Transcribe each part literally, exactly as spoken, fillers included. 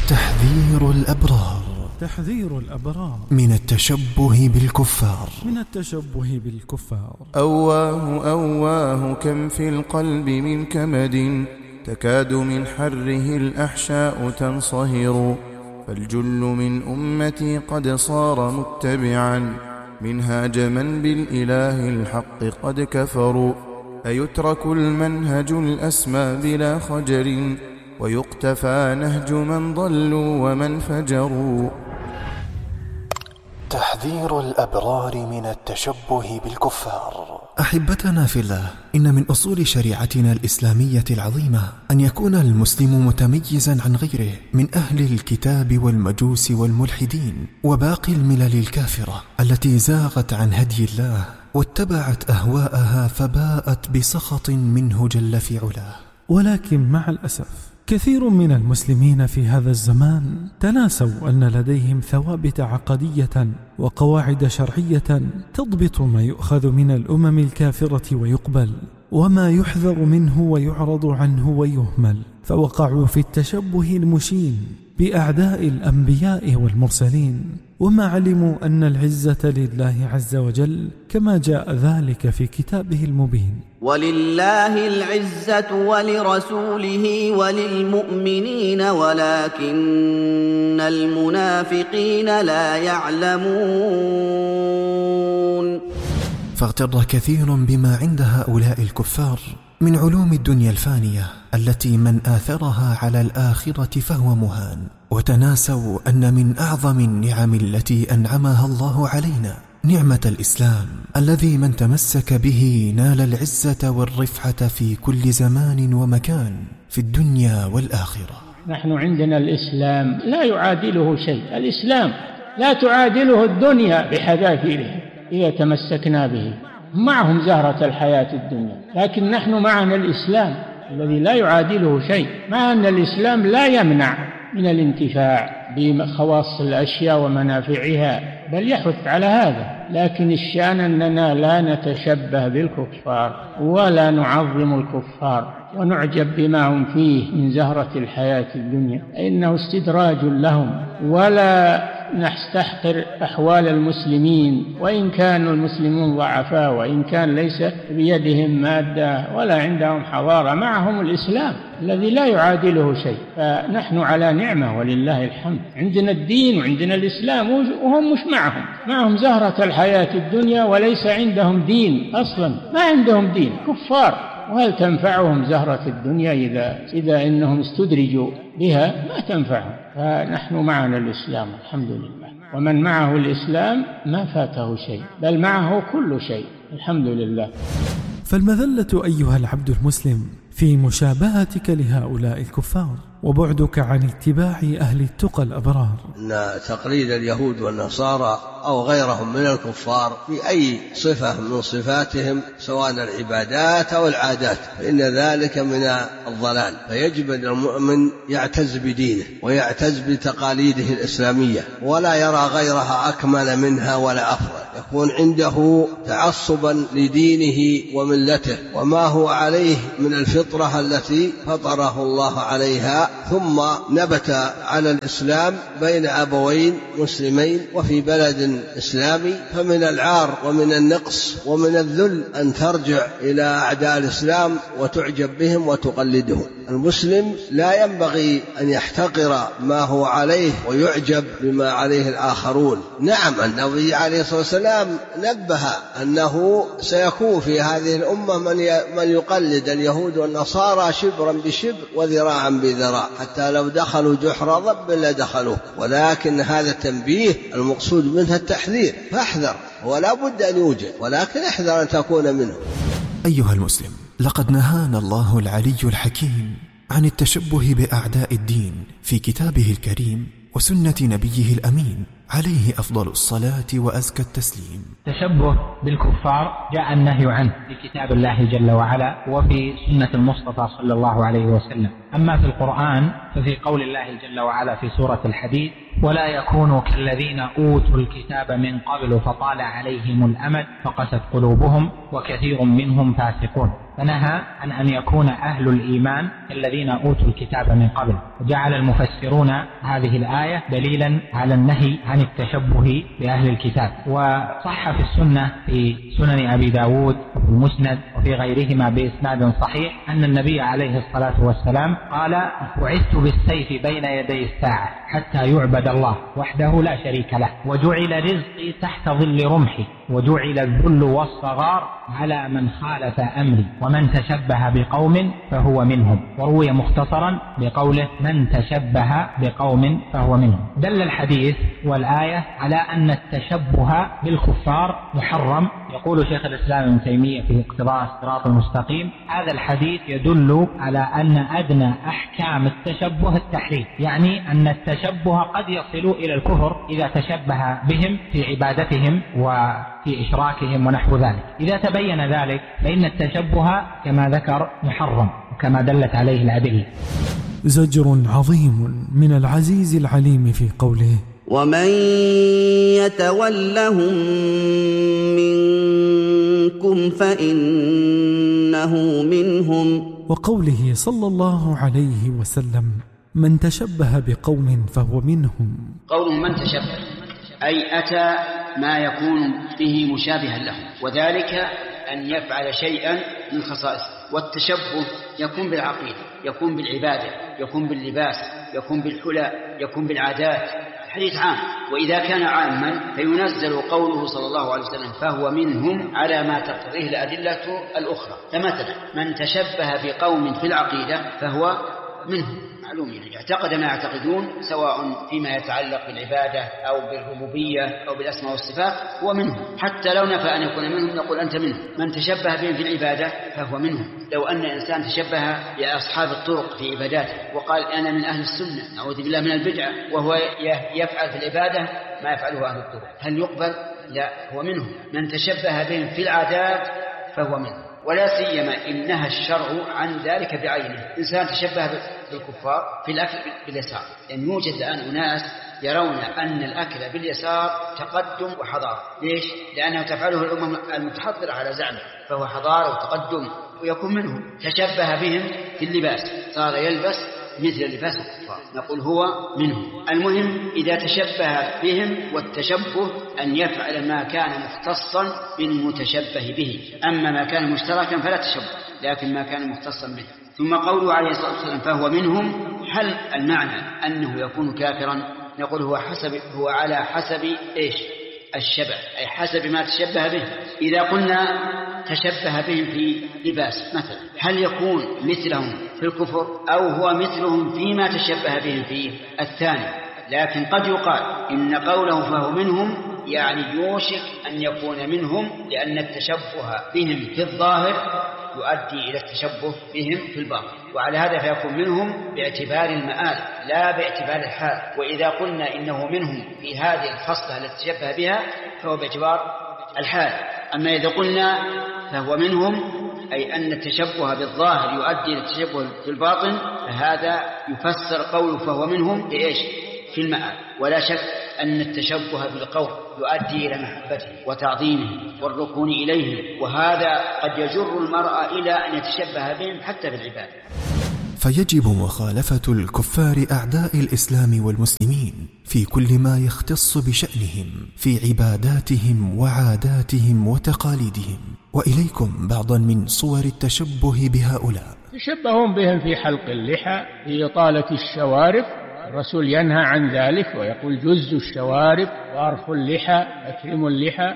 تحذير الأبرار تحذير الأبرار من التشبه بالكفار من التشبه بالكفار. أواه أواه كم في القلب من كمد، تكاد من حره الأحشاء تنصهر. فالجل من أمتي قد صار متبعا، منهاج من بالإله الحق قد كفروا. أيترك المنهج الأسمى بلا خجر، ويقتفى نهج من ضلوا ومن فجروا. تحذير الأبرار من التشبه بالكفار. أحبتنا في الله، إن من أصول شريعتنا الإسلامية العظيمة أن يكون المسلم متميزا عن غيره من أهل الكتاب والمجوس والملحدين وباقي الملل الكافرة التي زاغت عن هدي الله واتبعت أهواءها فباءت بسخط منه جل في علاه. ولكن مع الأسف كثير من المسلمين في هذا الزمان تناسوا أن لديهم ثوابت عقدية وقواعد شرعية تضبط ما يؤخذ من الأمم الكافرة ويقبل، وما يحذر منه ويعرض عنه ويهمل، فوقعوا في التشبه المشين بأعداء الأنبياء والمرسلين، وما علموا أن العزة لله عز وجل كما جاء ذلك في كتابه المبين. ولله العزة ولرسوله وللمؤمنين ولكن المنافقين لا يعلمون. فاغتر كثير بما عند هؤلاء الكفار من علوم الدنيا الفانية التي من آثرها على الآخرة فهو مهان، وتناسوا أن من أعظم النعم التي أنعمها الله علينا نعمة الإسلام الذي من تمسك به نال العزة والرفعة في كل زمان ومكان في الدنيا والآخرة. نحن عندنا الإسلام لا يعادله شيء، الإسلام لا تعادله الدنيا بحذافيره إذا تمسكنا به. معهم زهرة الحياة الدنيا، لكن نحن معنا الإسلام الذي لا يعادله شيء، مع أن الإسلام لا يمنع من الانتفاع بخواص الأشياء ومنافعها، بل يحث على هذا، لكن الشأن أننا لا نتشبه بالكفار ولا نعظم الكفار ونعجب بما هم فيه من زهرة الحياة الدنيا، إنه استدراج لهم، ولا نستحقر أحوال المسلمين وإن كانوا المسلمون ضعفاء وإن كان ليس بيدهم مادة ولا عندهم حضارة، معهم الإسلام الذي لا يعادله شيء. فنحن على نعمة ولله الحمد، عندنا الدين وعندنا الإسلام، وهم مش معهم، معهم زهرة الحياة الدنيا وليس عندهم دين أصلا، ما عندهم دين، كفار. وهل تنفعهم زهرة الدنيا إذا, إذا إنهم استدرجوا بها؟ ما تنفعهم. فنحن معنا الإسلام الحمد لله، ومن معه الإسلام ما فاته شيء، بل معه كل شيء الحمد لله. فالمذلة أيها العبد المسلم في مشابهتك لهؤلاء الكفار وبعدك عن اتباع أهل التقى الأبرار. أن تقليد اليهود والنصارى أو غيرهم من الكفار في أي صفة من صفاتهم سواء العبادات أو العادات فإن ذلك من الضلال، فيجب أن المؤمن يعتز بدينه ويعتز بتقاليده الإسلامية ولا يرى غيرها أكمل منها ولا أفضل، يكون عنده تعصبا لدينه وملته وما هو عليه من الفطرة التي فطره الله عليها، ثم نبت على الإسلام بين أبوين مسلمين وفي بلد إسلامي، فمن العار ومن النقص ومن الذل أن ترجع إلى أعداء الإسلام وتعجب بهم وتقلدهم. المسلم لا ينبغي أن يحتقر ما هو عليه ويعجب بما عليه الآخرون. نعم النبي عليه الصلاة والسلام نبه أنه سيكون في هذه الأمة من يقلد اليهود والنصارى شبرا بشبر وذراعا بذراع، حتى لو دخلوا جحر ضب لدخلوه، ولكن هذا التنبيه المقصود منه التحذير، فاحذر، ولا بد أن يوجد، ولكن احذر أن تكون منه. أيها المسلم، لقد نهانا الله العلي الحكيم عن التشبه بأعداء الدين في كتابه الكريم وسنة نبيه الأمين عليه أفضل الصلاة وأزكى التسليم. تشبه بالكفار جاء النهي عنه في كتاب الله جل وعلا وفي سنة المصطفى صلى الله عليه وسلم، أما في القرآن ففي قول الله جل وعلا في سورة الحديد: ولا يكونوا كالذين أوتوا الكتاب من قبل فطال عليهم الأمد فقست قلوبهم وكثير منهم فاسقون. فنهى عن أن يكون أهل الإيمان كالذين أوتوا الكتاب من قبل، وجعل المفسرون هذه الآية دليلا على النهي عن التشبه بأهل الكتاب. وصح في السنة في سنن أبي داود وفي المسند وفي غيرهما بإسناد صحيح أن النبي عليه الصلاة والسلام قال: بعثت بالسيف بين يدي الساعة حتى يعبد الله وحده لا شريك له، وجعل رزقي تحت ظل رمحي، وجعل الذل والصغار على من خالف أمري، ومن تشبه بقوم فهو منهم. وروي مختصرا بقوله: من تشبه بقوم فهو منهم. دل الحديث والآية على أن التشبه بالكفار محرم. يقول شيخ الإسلام ابن تيمية في اقتضاء الصراط المستقيم: هذا الحديث يدل على أن أدنى أحكام التشبه التحريم، يعني أن التشبه قد يصل إلى الكفر إذا تشبه بهم في عبادتهم وفي إشراكهم ونحو ذلك. إذا تبين ذلك فإن التشبه كما ذكر محرم وكما دلت عليه الأدلة. زجر عظيم من العزيز العليم في قوله: ومن يتولهم منكم فإنه منهم، وقوله صلى الله عليه وسلم: من تشبه بقوم فهو منهم. قوله من تشبه أي أتى ما يكون به مشابها له، وذلك أن يفعل شيئا من خصائصه. والتشبه يكون بالعقيدة، يكون بالعبادة، يكون باللباس، يكون بالحلى، يكون بالعادات. حديث عام، وإذا كان عاما فينزل قوله صلى الله عليه وسلم فهو منهم على ما تقتضيه الأدلة الأخرى. فمثلا من تشبه بقوم في العقيدة فهو منهم، معلوم يعني اعتقد ما يعتقدون سواء فيما يتعلق بالعبادة أو بالربوبية أو بالأسماء والصفات هو منهم. حتى لو نفى أن يكون منهم نقول أنت منهم. من تشبه بهم في العبادة فهو منهم. لو أن إنسان تشبه بأصحاب الطرق في عباداته وقال أنا من أهل السنة نعوذ بالله من البدعة، وهو يفعل في العبادة ما يفعله أهل الطرق، هل يقبل؟ لا، هو منهم. من تشبه بهم في العادات فهو منهم، ولا سيما إن نهى الشرع عن ذلك بعينه. إنسان تشبه بالكفار في الأكل باليسار، لأن يعني يوجد الآن أناس يرون أن الأكل باليسار تقدم وحضارة. ليش؟ لأنه تفعله الأمم المتحضرة على زعمه، فهو حضارة وتقدم، ويكون منهم. تشبه بهم في اللباس، صار يلبس مثل لباس الكفار، نقول هو منهم. المهم إذا تشبه بهم، والتشبه أن يفعل ما كان مختصا بالمتشبه به، أما ما كان مشتركا فلا تشبه، لكن ما كان مختصا به. ثم قوله عليه الصلاة والسلام فهو منهم، هل المعنى أنه يكون كافرا؟ نقول هو حسب هو على حسب إيش؟ الشبه، أي حسب ما تشبه به. إذا قلنا تشبه بهم في لباس مثلا، هل يكون مثلهم في الكفر أو هو مثلهم فيما تشبه بهم فيه؟ الثاني. لكن قد يقال إن قوله فهو منهم يعني يوشك أن يكون منهم، لأن التشبه بهم في الظاهر يؤدي إلى التشبه بهم في الباطن، وعلى هذا فيكون منهم باعتبار المآل لا باعتبار الحال. وإذا قلنا إنه منهم في هذه الخصلة التي تشبه بها فهو باعتبار الحال. أما إذا قلنا فهو منهم أي أن التشبه بالظاهر يؤدي إلى التشبه في الباطن، فهذا يفسر قوله فهو منهم بإيش؟ في المآل. ولا شك أن التشبه بالقول يؤدي إلى محبته وتعظيمه والركون إليه، وهذا قد يجر المرء إلى أن يتشبه بهم حتى بالعبادة. فيجب مخالفة الكفار أعداء الإسلام والمسلمين في كل ما يختص بشأنهم في عباداتهم وعاداتهم وتقاليدهم. وإليكم بعضا من صور التشبه بهؤلاء. يشبهون بهم في حلق اللحى، في إطالة الشوارب، الرسول ينهى عن ذلك ويقول جزوا الشوارب وأرخوا اللحى، أكرموا اللحى.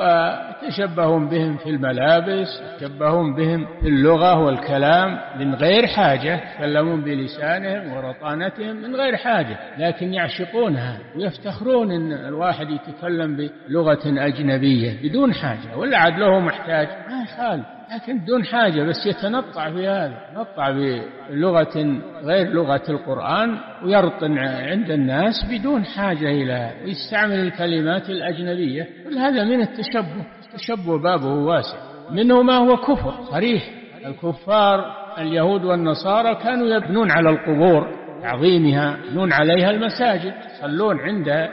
وتشبهون بهم في الملابس، تشبهون بهم في اللغة والكلام من غير حاجة، يتكلمون بلسانهم ورطانتهم من غير حاجة، لكن يعشقونها ويفتخرون أن الواحد يتكلم بلغة أجنبية بدون حاجة، ولا عاد له محتاج ما يخالف، لكن بدون حاجة، بس يتنطع في هذا، يتنطع بلغة غير لغة القرآن ويرطن عند الناس بدون حاجة إلى، ويستعمل الكلمات الأجنبية. كل هذا من التشبه. التشبه بابه واسع، منه ما هو كفر صريح. الكفار اليهود والنصارى كانوا يبنون على القبور تعظيمها، يبنون عليها المساجد، يصلون عندها،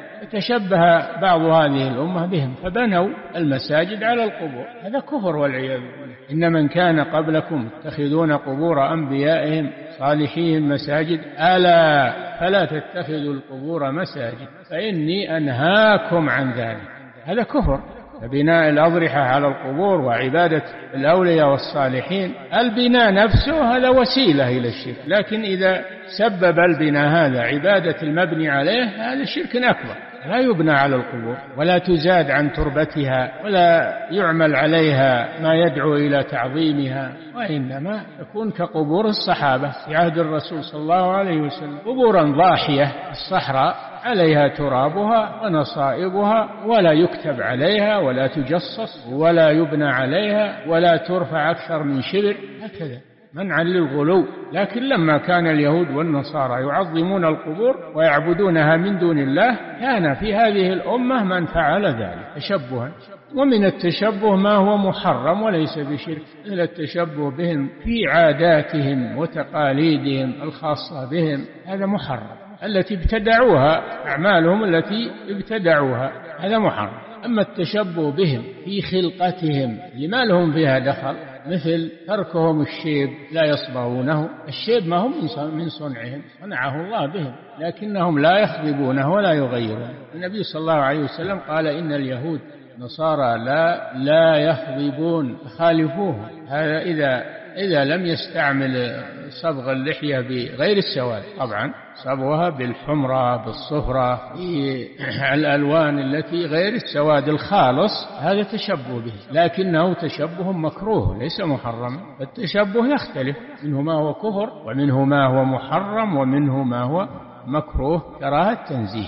تشبه بعض هذه الأمة بهم فبنوا المساجد على القبور. هذا كفر والعياذ بالله. إن من كان قبلكم يتخذون قبور أنبيائهم صالحين مساجد ألا فلا تتخذوا القبور مساجد فإني أنهاكم عن ذلك. هذا كفر، بناء الأضرحة على القبور وعبادة الأولياء والصالحين. البناء نفسه هذا وسيلة إلى الشرك، لكن إذا سبب البناء هذا عبادة المبني عليه هذا شرك أكبر. لا يبنى على القبور ولا تزاد عن تربتها ولا يعمل عليها ما يدعو إلى تعظيمها، وإنما تكون كقبور الصحابة في عهد الرسول صلى الله عليه وسلم، قبورا ضاحية الصحراء عليها ترابها ونصائبها ولا يكتب عليها ولا تجصص ولا يبنى عليها ولا ترفع أكثر من شبر، هكذا منعا للغلو. لكن لما كان اليهود والنصارى يعظمون القبور ويعبدونها من دون الله كان في هذه الأمة من فعل ذلك تشبها. ومن التشبه ما هو محرم وليس بشرك، مثل التشبه بهم في عاداتهم وتقاليدهم الخاصة بهم، هذا محرم. التي ابتدعوها أعمالهم التي ابتدعوها هذا محرم. أما التشبه بهم في خلقتهم لما لهم فيها دخل، مثل تركهم الشيب لا يصبغونه، الشيب ما هم من صنعهم، صنعه الله بهم، لكنهم لا يخضبونه ولا يغيرون. النبي صلى الله عليه وسلم قال إن اليهود نصارى لا لا يخضبون فخالفوه. هذا إذا إذا لم يستعمل صبغ اللحية بغير السواد، طبعا صبغها بالحمرة بالصفرة في الألوان التي غير السواد الخالص، هذا تشبه به، لكنه تشبه مكروه ليس محرم. التشبه يختلف، منه ما هو كفر ومنه ما هو محرم ومنه ما هو مكروه كراهة تنزيه.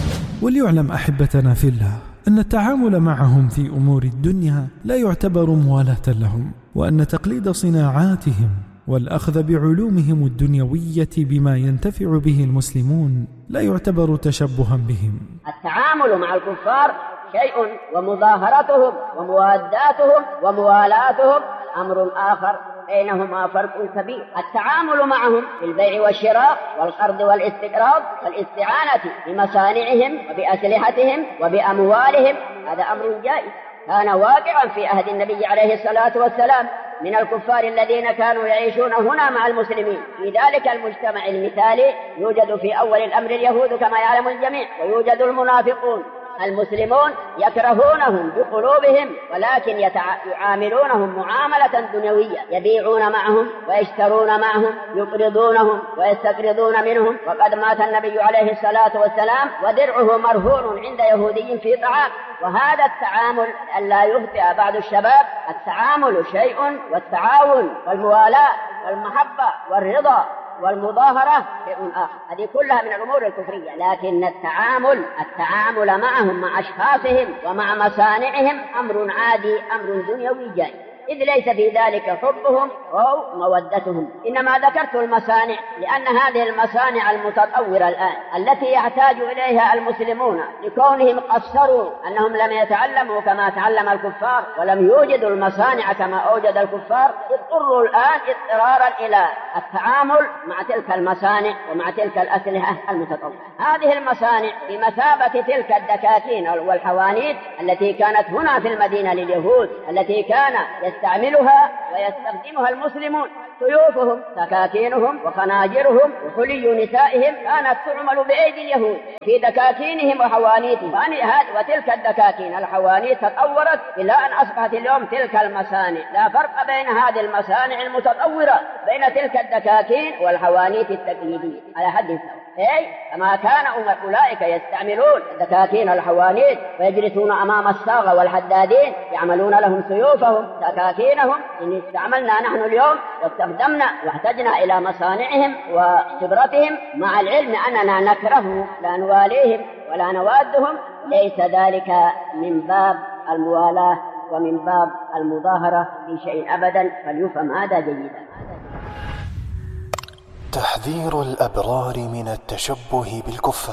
وليعلم أحبتنا في الله أن التعامل معهم في أمور الدنيا لا يعتبر موالاة لهم، وأن تقليد صناعاتهم والأخذ بعلومهم الدنيوية بما ينتفع به المسلمون لا يعتبر تشبها بهم. التعامل مع الكفار شيء، ومظاهرتهم ومواداتهم وموالاتهم أمر آخر، بينهما فرق كبير. التعامل معهم في البيع والشراء والقرض والاستقراض والاستعانة بمصانعهم وبأسلحتهم وبأموالهم هذا أمر جائز، كان واقعا في عهد النبي عليه الصلاة والسلام من الكفار الذين كانوا يعيشون هنا مع المسلمين. في ذلك المجتمع المثالي يوجد في أول الأمر اليهود كما يعلم الجميع، ويوجد المنافقون. المسلمون يكرهونهم بقلوبهم ولكن يعاملونهم معاملة دنيوية، يبيعون معهم ويشترون معهم، يقرضونهم ويستقرضون منهم. وقد مات النبي عليه الصلاة والسلام ودرعه مرهون عند يهودي في طعام. وهذا التعامل ألا يخطئ بعض الشباب، التعامل شيء، والتعاون والموالاة والمحبة والرضا والمظاهرة شيء آخر، هذه كلها من الأمور الكفرية. لكن التعامل التعامل معهم مع أشخاصهم ومع مصانعهم أمر عادي، أمر دنيوي جائز، إذ ليس في ذلك حبهم أو مودتهم. إنما ذكرت المصانع لأن هذه المصانع المتطورة الآن التي يحتاج إليها المسلمون لكونهم قصروا أنهم لم يتعلموا كما تعلم الكفار ولم يوجدوا المصانع كما أوجد الكفار، اضطروا الآن اضطرارا إلى التعامل مع تلك المصانع ومع تلك الأسلحة المتطورة. هذه المصانع بمثابة تلك الدكاكين والحوانيت التي كانت هنا في المدينة لليهود، التي كان يستعملها ويستخدمها المسلمون. سيوفهم، سكاكينهم وخناجرهم وحلي نسائهم كانت تعمل بأيدي اليهود في دكاكينهم وحوانيتهم. وتلك الدكاكين الحوانيت تطورت إلى أن أصبحت اليوم تلك المصانع. لا فرق بين هذه المصانع المتطورة بين تلك الدكاكين والحوانيت التقليدية على حد سواء. أي كما كان أولئك يستعملون دكاكين الحوانيت ويجلسون أمام الصاغة والحدادين يعملون لهم سيوفهم سكاكينهم، إن استعملنا نحن اليوم واستخدمنا واحتجنا إلى مصانعهم وخبرتهم، مع العلم أننا نكره لا نواليهم ولا نوادهم، ليس ذلك من باب الموالاة ومن باب المظاهرة في شيء أبدا، فليفهم هذا جيدا. تحذير الأبرار من التشبه بالكفار.